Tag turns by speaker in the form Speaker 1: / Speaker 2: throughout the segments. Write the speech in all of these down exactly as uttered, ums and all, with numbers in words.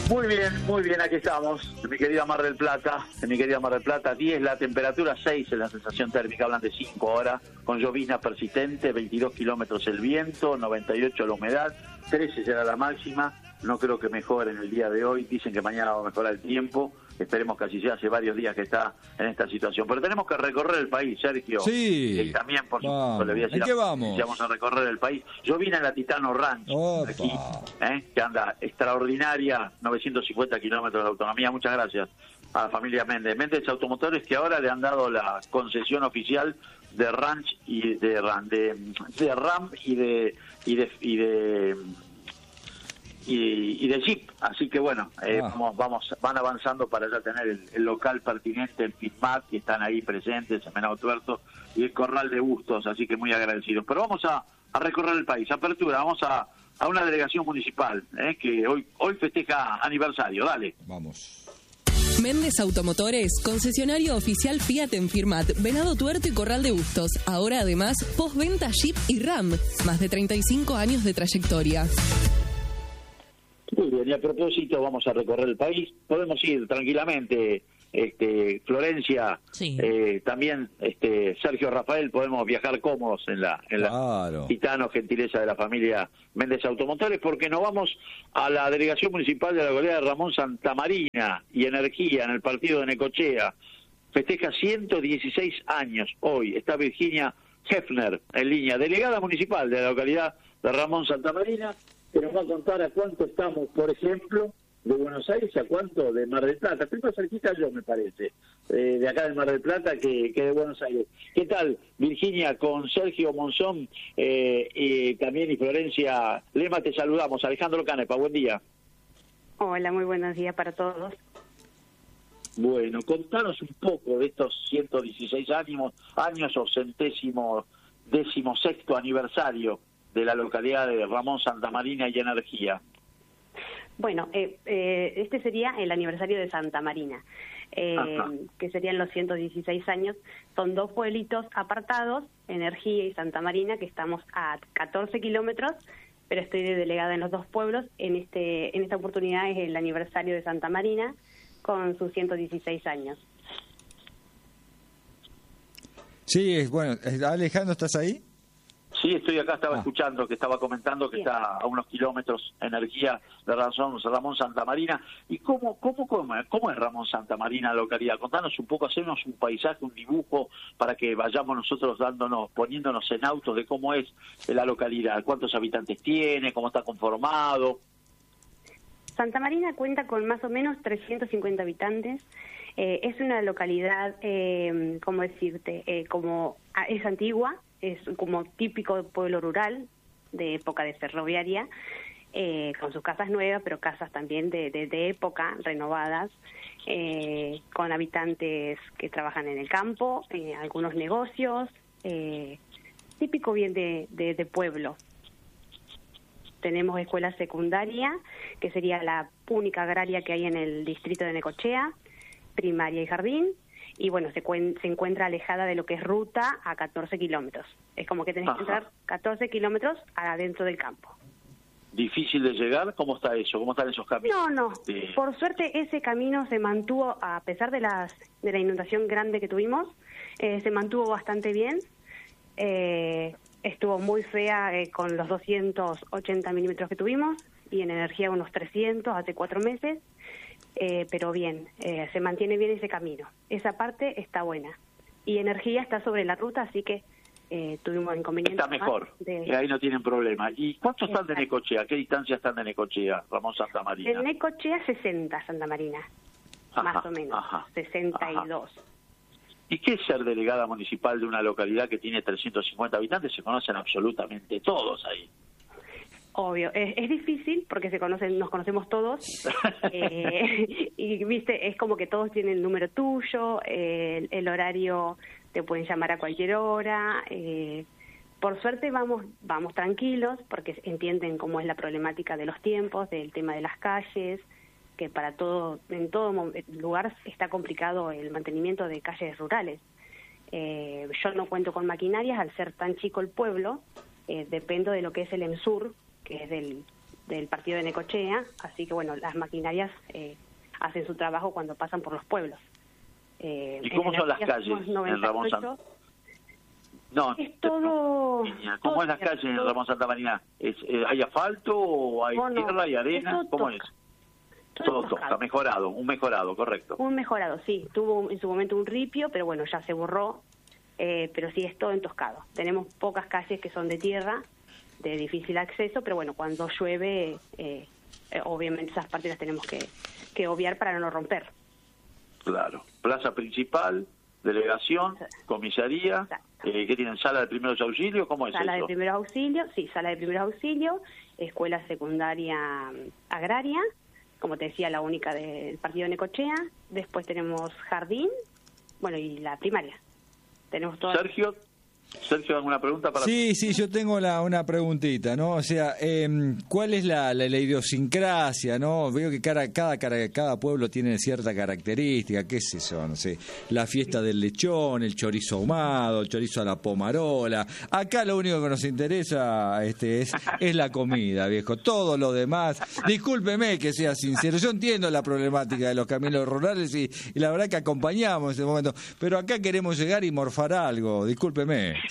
Speaker 1: Muy bien, muy bien, aquí estamos, en mi querida Mar del Plata, en mi querida Mar del Plata, diez la temperatura, seis en la sensación térmica, hablan de cinco ahora, con llovizna persistente, veintidós kilómetros el viento, noventa y ocho la humedad, trece será la máxima, no creo que mejore en el día de hoy, dicen que mañana va a mejorar el tiempo, esperemos que así sea, hace varios días que está en esta situación, pero tenemos que recorrer el país, Sergio.
Speaker 2: Sí.
Speaker 1: Y también, por supuesto, le voy a decir,
Speaker 2: ¿en qué vamos?
Speaker 1: Si vamos a recorrer el país. Yo vine a la Titano Ranch,
Speaker 2: Opa.
Speaker 1: aquí, ¿eh? que anda extraordinaria, novecientos cincuenta kilómetros de autonomía, muchas gracias a la familia Méndez. Méndez Automotores, que ahora le han dado la concesión oficial de Ranch y de Ram, de, de Ram y de y de y de y, y de Jeep, así que bueno, eh,
Speaker 2: ah.
Speaker 1: vamos, vamos, van avanzando para ya tener el, el local pertinente en Pitmat, que están ahí presentes, en Venado Tuerto, y el Corral de Bustos, así que muy agradecidos. Pero vamos a, a recorrer el país, apertura, vamos a, a una delegación municipal, eh, que hoy, hoy festeja aniversario, dale.
Speaker 2: Vamos.
Speaker 3: Méndez Automotores, concesionario oficial Fiat en Firmat, Venado Tuerto y Corral de Bustos. Ahora además, postventa Jeep y Ram. Más de treinta y cinco años de trayectoria.
Speaker 1: Muy bien, y a propósito vamos a recorrer el país, podemos ir tranquilamente, este, Florencia,
Speaker 4: sí.
Speaker 1: eh, también este, Sergio Rafael, podemos viajar cómodos en la, en
Speaker 2: Claro.
Speaker 1: la Titano, gentileza de la familia Méndez Automotores, porque nos vamos a la delegación municipal de la localidad de Ramón Santamarina y Energía en el partido de Necochea. Festeja ciento dieciséis años hoy, está Virginia Hefner en línea, delegada municipal de la localidad de Ramón Santamarina, que nos va a contar a cuánto estamos, por ejemplo, de Buenos Aires, a cuánto de Mar del Plata. Estoy más cerquita yo, me parece, eh, de acá del Mar del Plata que, que de Buenos Aires. ¿Qué tal, Virginia? Con Sergio Monzón eh, y también y Florencia Lema te saludamos. Alejandro Canepa, buen día.
Speaker 5: Hola, muy buenos días para todos.
Speaker 1: Bueno, contanos un poco de estos ciento dieciséis años, años o centésimo, décimo sexto aniversario de la localidad de Ramón Santamarina y Energía.
Speaker 5: Bueno, eh, eh, este sería el aniversario de Santa Marina, eh, que serían los ciento dieciséis años. Son dos pueblitos apartados, Energía y Santa Marina, que estamos a catorce kilómetros, pero estoy de delegada en los dos pueblos. En este en esta oportunidad es el aniversario de Santa Marina con sus ciento dieciséis años.
Speaker 2: Sí, es bueno. Alejandro, ¿estás ahí?
Speaker 1: Sí, estoy acá, estaba
Speaker 2: ah.
Speaker 1: escuchando que estaba comentando que
Speaker 5: Bien.
Speaker 1: está a unos kilómetros Energía de Ramón, Ramón Santamarina. ¿Y cómo, cómo, cómo, cómo es Ramón Santamarina, la localidad? Contanos un poco, hacernos un paisaje, un dibujo, para que vayamos nosotros dándonos, poniéndonos en autos de cómo es la localidad, cuántos habitantes tiene, cómo está conformado.
Speaker 5: Santa Marina cuenta con más o menos trescientos cincuenta habitantes. Eh, es una localidad, eh, ¿cómo decirte? Eh, como es antigua, es como típico pueblo rural de época de ferroviaria, eh, con sus casas nuevas, pero casas también de, de, de época, renovadas, eh, con habitantes que trabajan en el campo, eh, algunos negocios, eh, típico bien de, de, de pueblo. Tenemos escuela secundaria, que sería la única agraria que hay en el distrito de Necochea, primaria y jardín, y bueno, se, cuen- se encuentra alejada de lo que es ruta a catorce kilómetros. Es como que tenés
Speaker 1: Ajá.
Speaker 5: que entrar catorce kilómetros adentro del campo.
Speaker 1: ¿Difícil de llegar? ¿Cómo está eso? ¿Cómo están esos caminos?
Speaker 5: No, no.
Speaker 1: Eh,
Speaker 5: Por suerte ese camino se mantuvo, a pesar de las de la inundación grande que tuvimos, eh, se mantuvo bastante bien. Eh, estuvo muy fea eh, con los doscientos ochenta milímetros que tuvimos, y en energía unos trescientos hace cuatro meses. Eh, pero bien, eh, se mantiene bien ese camino. Esa parte está buena. Y energía está sobre la ruta, así que eh, tuvimos inconvenientes.
Speaker 1: Está mejor,
Speaker 5: de...
Speaker 1: eh, ahí no tienen problema. ¿Y cuántos están de
Speaker 5: Exacto.
Speaker 1: Necochea? ¿Qué distancia están de Necochea, Ramón Santamarina?
Speaker 5: En Necochea sesenta, Santa Marina,
Speaker 1: Ajá,
Speaker 5: más o menos,
Speaker 1: ajá,
Speaker 5: sesenta y dos.
Speaker 1: ajá. ¿Y qué es ser delegada municipal de una localidad que tiene trescientos cincuenta habitantes? Se conocen absolutamente todos ahí.
Speaker 5: Obvio, es, es difícil porque se conocen, nos conocemos todos, eh, y viste, es como que todos tienen el número tuyo, eh, el, el horario te pueden llamar a cualquier hora. Eh, por suerte vamos vamos tranquilos porque entienden cómo es la problemática de los tiempos, del tema de las calles, que para todo en todo lugar está complicado el mantenimiento de calles rurales. Eh, yo no cuento con maquinarias al ser tan chico el pueblo, eh, dependo de lo que es el EMSUR, que es del, del partido de Necochea, así que bueno, las maquinarias eh, hacen su trabajo cuando pasan por los pueblos.
Speaker 1: Eh, ¿Y cómo son las calles en Ramón Santa? No,
Speaker 5: es todo...
Speaker 1: ¿Cómo
Speaker 5: todo
Speaker 1: es las calles en Ramón Santa Marina? ¿Es, eh, ¿Hay asfalto o hay
Speaker 5: no,
Speaker 1: tierra y arena?
Speaker 5: Es
Speaker 1: ¿Cómo es? Todo tosca, mejorado, un mejorado, correcto.
Speaker 5: Un mejorado, sí. Tuvo en su momento un ripio, pero bueno, ya se borró, eh, pero sí es todo entoscado. Tenemos pocas calles que son de tierra, de difícil acceso, pero bueno, cuando llueve, eh, eh, obviamente esas partes las tenemos que, que obviar para no romper.
Speaker 1: Claro. Plaza principal, delegación, comisaría, eh, ¿qué tienen? ¿Sala de primeros auxilios? ¿Cómo es
Speaker 5: Sala
Speaker 1: eso?
Speaker 5: de primeros auxilios, sí, sala de primeros auxilios, escuela secundaria agraria, como te decía, la única del partido de Necochea. Después tenemos jardín, bueno, y la primaria. Tenemos toda...
Speaker 1: Sergio, Sergio, ¿alguna pregunta para
Speaker 2: Sí, sí, yo tengo la, una preguntita, ¿no? O sea, eh, ¿cuál es la, la, la idiosincrasia, no? Veo que cada, cada, cada pueblo tiene cierta característica, ¿qué es eso? No sé, la fiesta del lechón, el chorizo ahumado, el chorizo a la pomarola. Acá lo único que nos interesa este, es, es la comida, viejo. Todo lo demás, discúlpeme que sea sincero, yo entiendo la problemática de los caminos rurales y, y la verdad que acompañamos en ese momento, pero acá queremos llegar y morfar algo, discúlpeme.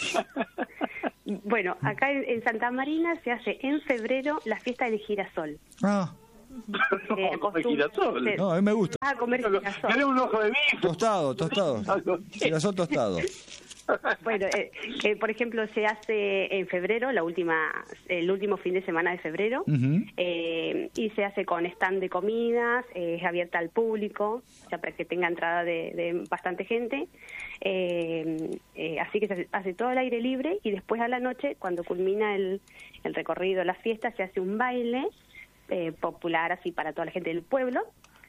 Speaker 5: Bueno, acá en, en Santa Marina se hace en febrero la fiesta del girasol.
Speaker 2: Ah.
Speaker 5: Eh,
Speaker 1: no, comer girasol.
Speaker 5: Se,
Speaker 2: no, a mí me gusta.
Speaker 5: A comer girasol.
Speaker 1: Dale un ojo de bife.
Speaker 2: Tostado, tostado. Girasol tostado.
Speaker 5: Bueno, eh, eh, por ejemplo, se hace en febrero, la última, el último fin de semana de febrero, uh-huh. eh, y se hace con stand de comidas, eh, es abierta al público, o sea, para que tenga entrada de, de bastante gente. Eh, eh, así que se hace, hace todo al aire libre y después a la noche, cuando culmina el, el recorrido, la fiesta, se hace un baile eh, popular así para toda la gente del pueblo.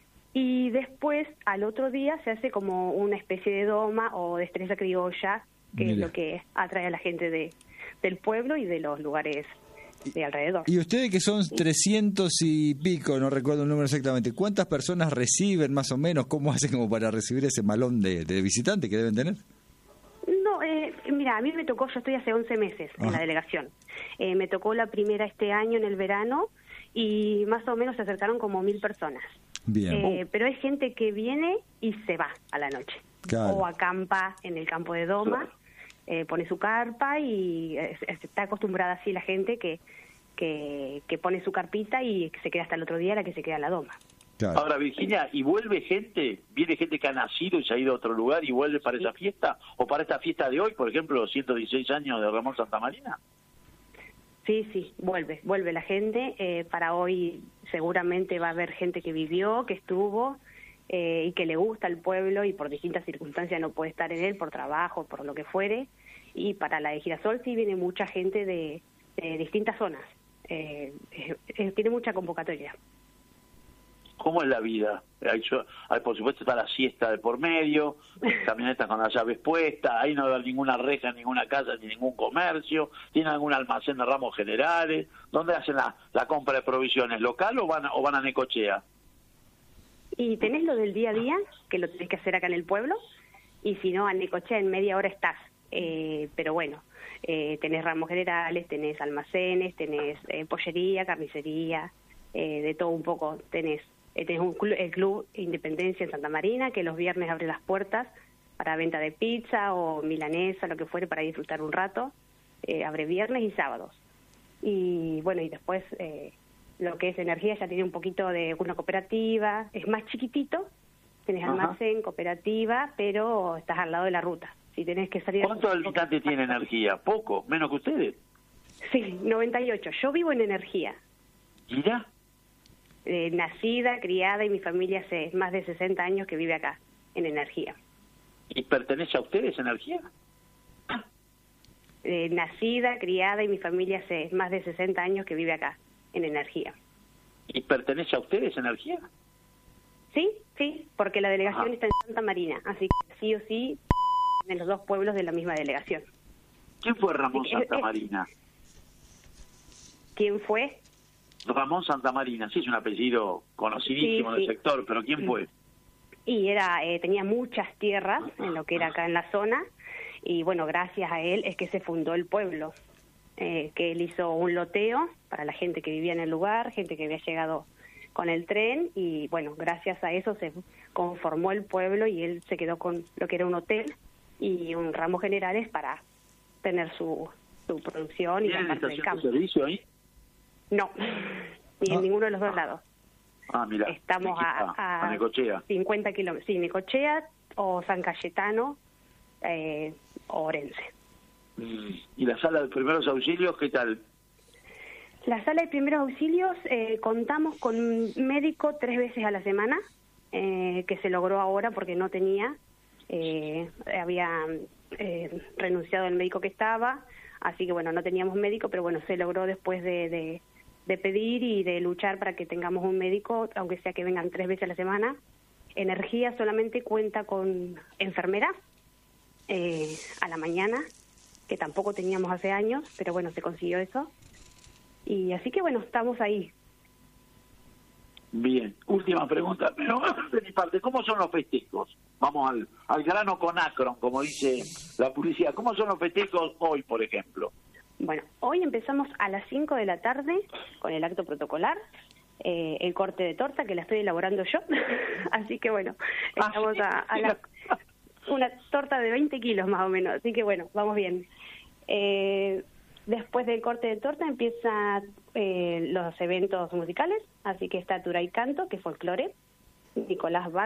Speaker 5: Y después, al otro día, se hace como una especie de doma o destreza criolla, que Mira. es lo que atrae a la gente de del pueblo y de los lugares de alrededor.
Speaker 2: Y ustedes que son trescientos y pico, no recuerdo el número exactamente, ¿cuántas personas reciben más o menos? ¿Cómo hacen como para recibir ese malón de, de visitantes que deben tener?
Speaker 5: No, eh, mira, a mí me tocó, yo estoy hace once meses en ah. la delegación. Eh, me tocó la primera este año en el verano y más o menos se acercaron como mil personas.
Speaker 2: Bien.
Speaker 5: Eh, pero hay gente que viene y se va a la noche.
Speaker 2: Claro.
Speaker 5: O acampa en el campo de Doma, claro. eh, pone su carpa y eh, está acostumbrada así la gente que, que, que pone su carpita y se queda hasta el otro día la que se queda en la Doma.
Speaker 1: Claro. Ahora, Virginia, ¿y vuelve gente? ¿Viene gente que ha nacido y se ha ido a otro lugar y vuelve para sí. esa fiesta? ¿O para esta fiesta de hoy, por ejemplo, los ciento dieciséis años de Ramón Santa Marina?
Speaker 5: Sí, sí, vuelve, vuelve la gente. Eh, para hoy seguramente va a haber gente que vivió, que estuvo eh, y que le gusta el pueblo y por distintas circunstancias no puede estar en él, por trabajo, por lo que fuere. Y para la de Girasol sí viene mucha gente de, de distintas zonas. Eh, eh, tiene mucha convocatoria.
Speaker 1: ¿Cómo es la vida? Hay, hay, por supuesto está la siesta de por medio, camionetas con las llaves puestas, ahí no hay ninguna reja, ninguna casa, ni ningún comercio, tienen algún almacén de ramos generales. ¿Dónde hacen la, la compra de provisiones? ¿Local o van, o van a Necochea?
Speaker 5: Y tenés lo del día a día, que lo tenés que hacer acá en el pueblo, y si no, a Necochea en media hora estás. Eh, pero bueno, eh, tenés ramos generales, tenés almacenes, tenés eh, pollería, carnicería, eh, de todo un poco tenés. Tenés un club, el Club Independencia en Santa Marina, que los viernes abre las puertas para venta de pizza o milanesa, lo que fuere, para disfrutar un rato. Eh, abre viernes y sábados. Y bueno, y después eh, lo que es energía ya tiene un poquito de una cooperativa. Es más chiquitito, tenés Ajá. almacén, cooperativa, pero estás al lado de la ruta. Si tenés que salir...
Speaker 1: ¿Cuántos habitantes tiene energía? ¿Poco? ¿Menos que ustedes?
Speaker 5: Sí, noventa y ocho. Yo vivo en energía.
Speaker 1: ¿Mira?
Speaker 5: Eh, nacida, criada y mi familia hace más de sesenta años que vive acá, en energía.
Speaker 1: ¿Y pertenece a ustedes energía?
Speaker 5: Eh, nacida, criada y mi familia hace más de sesenta años que vive acá, en energía.
Speaker 1: ¿Y pertenece a ustedes energía?
Speaker 5: Sí, sí, porque la delegación Ajá. está en Santa Marina, así que sí o sí, en los dos pueblos de la misma delegación.
Speaker 1: ¿Quién fue Ramón que, Santa Marina?
Speaker 5: ¿Quién fue?
Speaker 1: Ramón Santa Marina, sí, es un apellido conocidísimo sí, sí. del sector, pero ¿quién fue?
Speaker 5: Y era eh, tenía muchas tierras en lo que era acá en la zona, y bueno, gracias a él es que se fundó el pueblo. eh, que él hizo un loteo para la gente que vivía en el lugar, gente que había llegado con el tren, y bueno, gracias a eso se conformó el pueblo y él se quedó con lo que era un hotel y un Ramos Generales para tener su, su producción y la parte del campo.
Speaker 1: ¿Tiene servicio ahí?
Speaker 5: No, ni en ninguno de los dos lados.
Speaker 1: Ah, mira.
Speaker 5: Estamos a, a,
Speaker 1: a Necochea.
Speaker 5: cincuenta kilómetros. Sí, Necochea o San Cayetano eh, o Orense.
Speaker 1: Mm. ¿Y la sala de primeros auxilios qué tal?
Speaker 5: La sala de primeros auxilios, eh, contamos con un médico tres veces a la semana, eh, que se logró ahora porque no tenía, eh, había eh, renunciado el médico que estaba, así que bueno, no teníamos médico, pero bueno, se logró después de, de, de pedir y de luchar para que tengamos un médico, aunque sea que vengan tres veces a la semana. Energía solamente cuenta con enfermera eh, a la mañana, que tampoco teníamos hace años, pero bueno, se consiguió eso. Y así que bueno, estamos ahí.
Speaker 1: Bien, última pregunta, pero de mi parte, ¿cómo son los festejos? Vamos al, al grano con Akron, como dice la publicidad. ¿Cómo son los festejos hoy, por ejemplo?
Speaker 5: Bueno, hoy empezamos a las cinco de la tarde con el acto protocolar, eh, el corte de torta, que la estoy elaborando yo. Así que bueno, estamos a, a la, una torta de veinte kilos más o menos, así que bueno, vamos bien. Eh... Después del corte de torta empiezan eh, los eventos musicales, así que está Turay Canto, que es folclore, Nicolás Bar